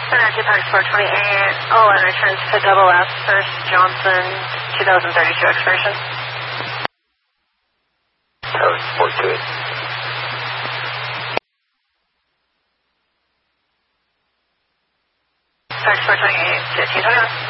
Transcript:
Center 2 Park 428. Oh, and returns to Double F, First Johnson, 2032 expiration. Tower 428. Park 428, 1521.